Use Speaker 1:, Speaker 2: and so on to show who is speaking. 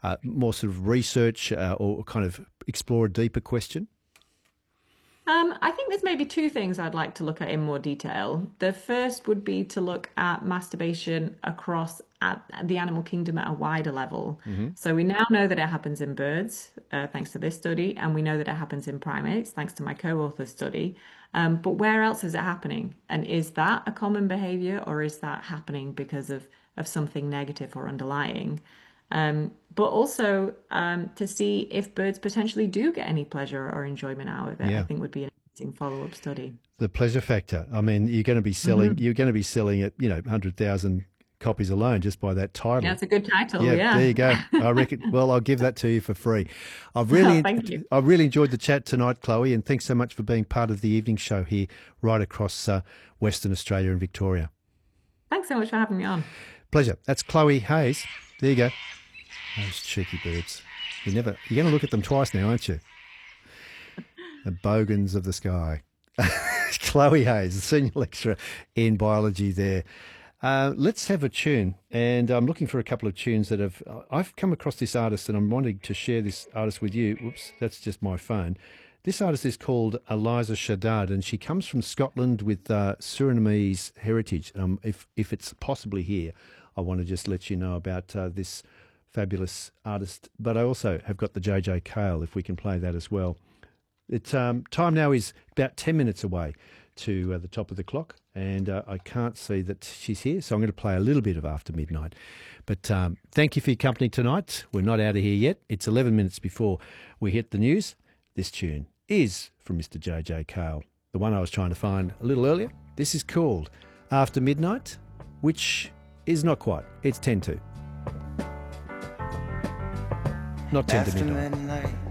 Speaker 1: more sort of research or kind of explore a deeper question?
Speaker 2: I think there's maybe two things I'd like to look at in more detail. The first would be to look at masturbation across at the animal kingdom at a wider level.
Speaker 1: Hmm.
Speaker 2: So we now know that it happens in birds, thanks to this study, and we know that it happens in primates, thanks to my co-author study. But where else is it happening? And is that a common behavior, or is that happening because of something negative or underlying? But also to see if birds potentially do get any pleasure or enjoyment out of it, I
Speaker 1: Yeah.
Speaker 2: think would be an interesting follow-up study.
Speaker 1: The pleasure factor. I mean,
Speaker 2: Hmm.
Speaker 1: you're going to be selling it, 100,000 copies alone just by that
Speaker 2: Yeah,
Speaker 1: title.
Speaker 2: it's a good title.
Speaker 1: Yeah, there
Speaker 2: Yeah.
Speaker 1: you go. I reckon. Well, I'll give that to you for free. I've really,
Speaker 2: Thank you.
Speaker 1: I've really enjoyed the chat tonight, Chloe, and thanks so much for being part of the evening show here, right across Western Australia and Victoria.
Speaker 2: Thanks so much for having me on.
Speaker 1: Pleasure. That's Chloe Hayes. There you go. Those cheeky birds. You're going to look at them twice now, aren't you? The bogans of the sky. Chloe Hayes, the senior lecturer in biology there. Let's have a tune, and I'm looking for a couple of tunes that I've come across this artist, and I'm wanting to share this artist with you. Whoops, that's just my phone. This artist is called Eliza Shaddad, and she comes from Scotland with Surinamese heritage. If it's possibly here, I want to just let you know about this fabulous artist. But I also have got the JJ Cale, if we can play that as well. Time now is about 10 minutes away to the top of the clock, and I can't see that she's here, so I'm going to play a little bit of After Midnight. But thank you for your company tonight. We're not out of here yet. It's 11 minutes before we hit the news. This tune is from Mr. JJ Cale, the one I was trying to find a little earlier. This is called After Midnight, which is not quite. It's 10 to. Not 10 to
Speaker 3: After
Speaker 1: midnight.
Speaker 3: midnight,